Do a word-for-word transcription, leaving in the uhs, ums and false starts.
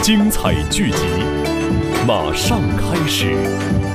精彩剧集马上开始。